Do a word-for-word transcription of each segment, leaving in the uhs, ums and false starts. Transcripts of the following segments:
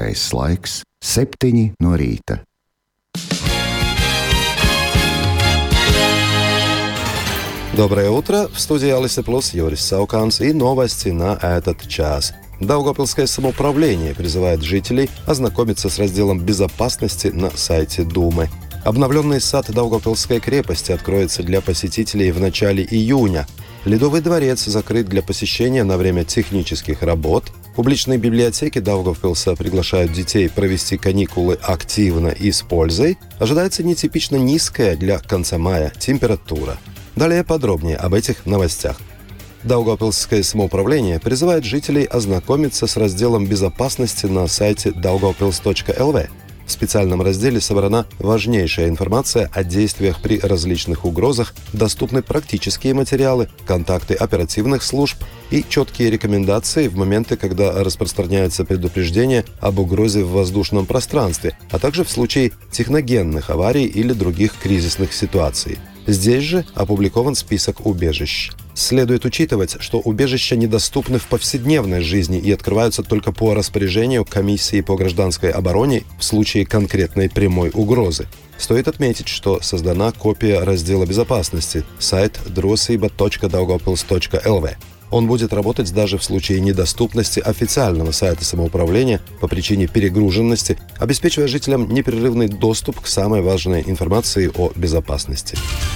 Vietējais laiks septiņi no rīta. Доброе утро! В студии Алиса Плюс Юрис Сауканс и новости на этот час. Даугавпилское самоуправление призывает жителей ознакомиться с разделом безопасности на сайте Думы. Обновленный сад Даугавпилской крепости откроется для посетителей в начале июня. Ледовый дворец закрыт для посещения на время технических работ. Публичные библиотеки Даугавпилса приглашают детей провести каникулы активно и с пользой. Ожидается нетипично низкая для конца мая температура. Далее подробнее об этих новостях. Даугавпилское самоуправление призывает жителей ознакомиться с разделом безопасности на сайте daugavpils точка эл ви. В специальном разделе собрана важнейшая информация о действиях при различных угрозах, доступны практические материалы, контакты оперативных служб и четкие рекомендации в моменты, когда распространяется предупреждение об угрозе в воздушном пространстве, а также в случае техногенных аварий или других кризисных ситуаций. Здесь же опубликован список убежищ. Следует учитывать, что убежища недоступны в повседневной жизни и открываются только по распоряжению Комиссии по гражданской обороне в случае конкретной прямой угрозы. Стоит отметить, что создана копия раздела безопасности, сайт drosība точка daugavpils точка эл ви. Он будет работать даже в случае недоступности официального сайта самоуправления по причине перегруженности, обеспечивая жителям непрерывный доступ к самой важной информации о безопасности.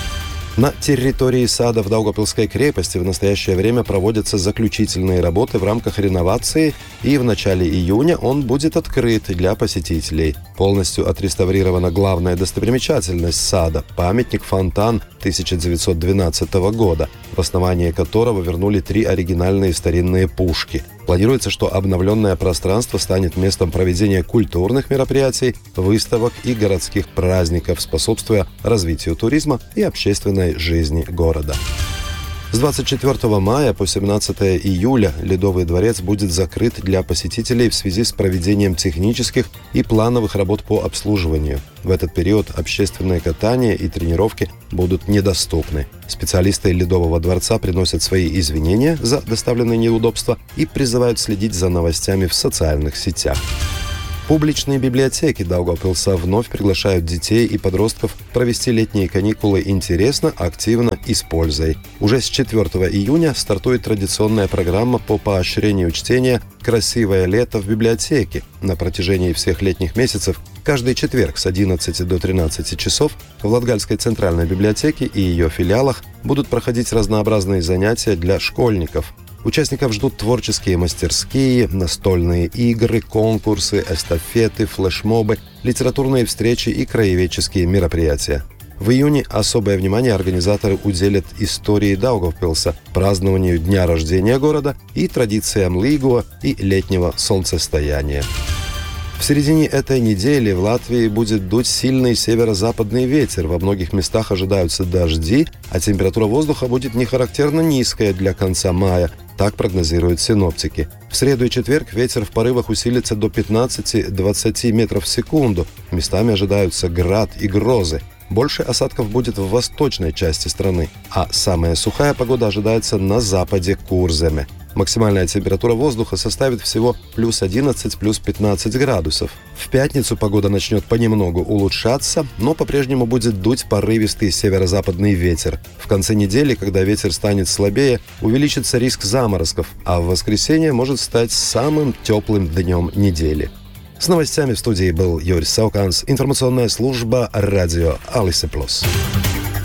На территории сада в Даугавпилской крепости в настоящее время проводятся заключительные работы в рамках реновации, и в начале июня он будет открыт для посетителей. Полностью отреставрирована главная достопримечательность сада – памятник-фонтан тысяча девятьсот двенадцатого года, в основании которого вернули три оригинальные старинные пушки. Планируется, что обновленное пространство станет местом проведения культурных мероприятий, выставок и городских праздников, способствуя развитию туризма и общественной жизни города. С двадцать четвёртого мая по семнадцатое июля Ледовый дворец будет закрыт для посетителей в связи с проведением технических и плановых работ по обслуживанию. В этот период общественное катание и тренировки будут недоступны. Специалисты Ледового дворца приносят свои извинения за доставленные неудобства и призывают следить за новостями в социальных сетях. Публичные библиотеки Даугавпилса вновь приглашают детей и подростков провести летние каникулы интересно, активно и с пользой. Уже с четвёртого июня стартует традиционная программа по поощрению чтения «Красивое лето в библиотеке». На протяжении всех летних месяцев каждый четверг с одиннадцати до тринадцати часов в Латгальской центральной библиотеке и ее филиалах будут проходить разнообразные занятия для школьников. Участников ждут творческие мастерские, настольные игры, конкурсы, эстафеты, флешмобы, литературные встречи и краеведческие мероприятия. В июне особое внимание организаторы уделят истории Даугавпилса, празднованию дня рождения города и традициям Лигуа и летнего солнцестояния. В середине этой недели в Латвии будет дуть сильный северо-западный ветер. Во многих местах ожидаются дожди, а температура воздуха будет нехарактерно низкая для конца мая. Так прогнозируют синоптики. В среду и четверг ветер в порывах усилится до пятнадцати-двадцати метров в секунду. Местами ожидаются град и грозы. Больше осадков будет в восточной части страны, а самая сухая погода ожидается на западе Курземе. Максимальная температура воздуха составит всего плюс одиннадцать, плюс пятнадцать градусов. В пятницу погода начнет понемногу улучшаться, но по-прежнему будет дуть порывистый северо-западный ветер. В конце недели, когда ветер станет слабее, увеличится риск заморозков, а в воскресенье может стать самым теплым днем недели. С новостями в студии был Юрис Сауканс, информационная служба радио Алиса Плюс.